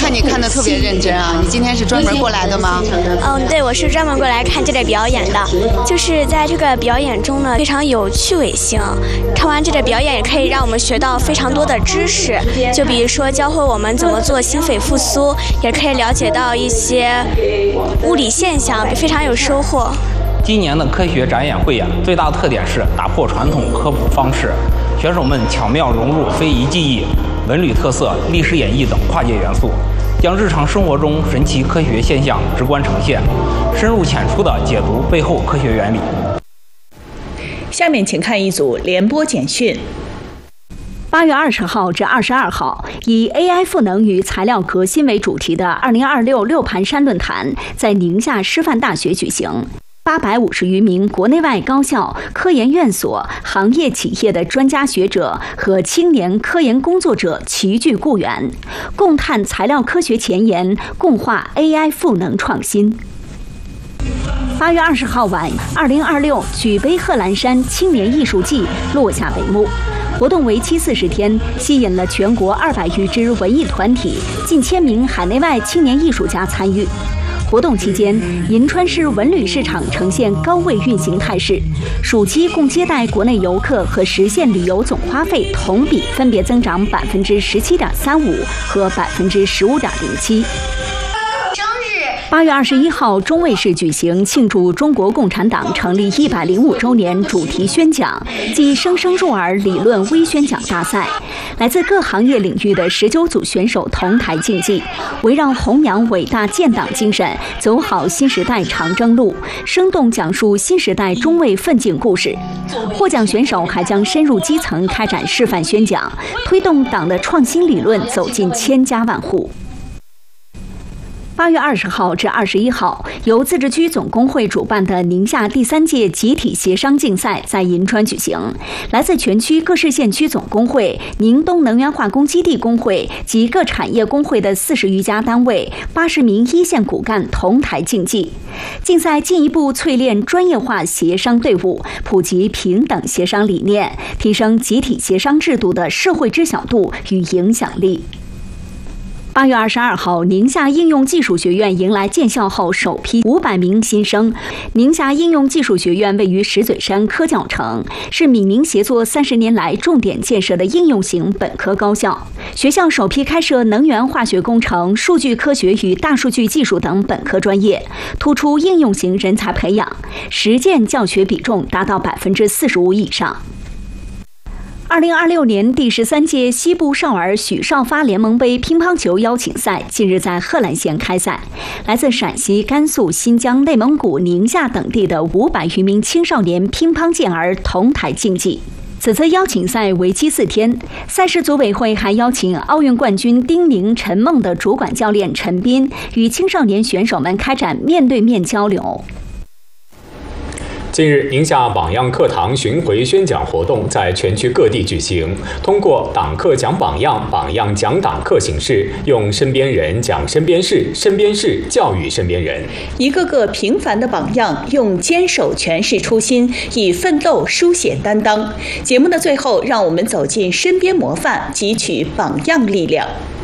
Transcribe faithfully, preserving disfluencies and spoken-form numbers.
看你看得特别认真啊！你今天是专门过来的吗？ 嗯，对，我是专门过来看这类表演的。就是在这个表演中呢，非常有趣味性。看完这类表演，也可以让我们学到非常多的知识，就比如说教会我们怎么做心肺复苏，也可以了解到一些物理现象，非常有收获。 今年的科学展演汇演最大的特点是打破传统科普方式，选手们巧妙融入非遗技艺、文旅特色、历史演绎等跨界元素，将日常生活中神奇科学现象直观呈现，深入浅出地解读背后科学原理。 下面请看一组联播简讯。 八月二十号至二十二号，以 A I 赋能与材料革新为主题的二零二六六盘山论坛在宁夏师范大学举行。八百五十余名国内外高校、科研院所、行业企业的专家学者和青年科研工作者齐聚故园，共探材料科学前沿，共话 A I 赋能创新。八月二十号晚，二零二六举杯贺兰山青年艺术季落下帷幕。活动为期四十天，吸引了全国二百余支文艺团体、近千名海内外青年艺术家参与。活动期间，银川市文旅市场呈现高位运行态势，暑期共接待国内游客和实现旅游总花费同比分别增长百分之十七点三五和百分之十五点零七。八月二十一号，中卫市举行庆祝中国共产党成立一百零五周年主题宣讲暨生生入耳理论微宣讲大赛。来自各行业领域的十九组选手同台竞技，围绕弘扬伟大建党精神，走好新时代长征路，生动讲述新时代中卫奋进故事。获奖选手还将深入基层开展示范宣讲，推动党的创新理论走进千家万户。八月二十号至二十一号，由自治区总工会主办的宁夏第三届集体协商竞赛在银川举行。来自全区各市县区总工会、宁东能源化工基地工会及各产业工会的四十余家单位、八十名一线骨干同台竞技。竞赛进一步淬炼专业化协商队伍，普及平等协商理念，提升集体协商制度的社会知晓度与影响力。八月二十二号，宁夏应用技术学院迎来建校后首批五百名新生。宁夏应用技术学院位于石嘴山科教城，是闽宁协作三十年来重点建设的应用型本科高校。学校首批开设能源化学工程、数据科学与大数据技术等本科专业，突出应用型人才培养，实践教学比重达到百分之四十五以上。二零二六年第十三届西部少儿许少发联盟杯乒乓球邀请赛近日在贺兰县开赛，来自陕西、甘肃、新疆、内蒙古、宁夏等地的五百余名青少年乒乓健儿同台竞技。此次邀请赛为期四天，赛事组委会还邀请奥运冠军丁宁、陈梦的主管教练陈斌与青少年选手们开展面对面交流。 近日，宁夏榜样课堂巡回宣讲活动在全区各地举行。通过党课讲榜样、榜样讲党课形式，用身边人讲身边事，身边事教育身边人。 一个个平凡的榜样，用坚守诠释初心，以奋斗书写担当。节目的最后，让我们走进身边模范，汲取榜样力量。